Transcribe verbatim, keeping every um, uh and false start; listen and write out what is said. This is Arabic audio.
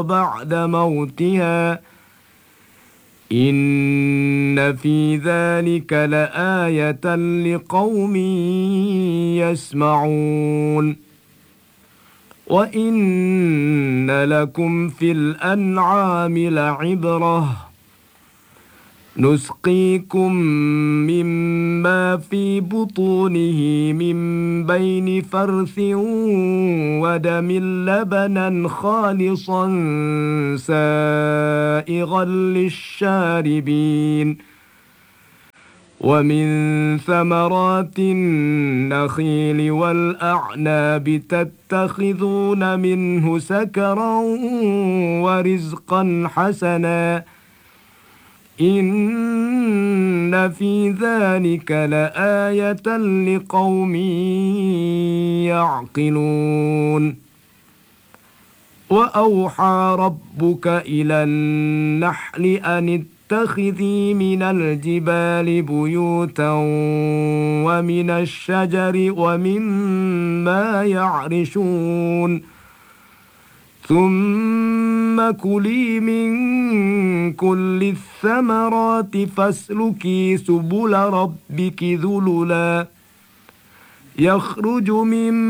بعد موتها إن في ذلك لآية لقوم يسمعون وإن لكم في الأنعام لعبرة نسقيكم مما في بطونه من بين فرث ودم لبنا خالصا سائغا للشاربين ومن ثمرات النخيل والأعناب تتخذون منه سكرا ورزقا حسنا إن في ذلك لآية لقوم يعقلون وأوحى ربك إلى النحل أن اتخذي من الجبال بيوتا ومن الشجر ومما يعرشون ثم كلي من كل الثمرات فاسلكي سبل ربك ذللا يخرج من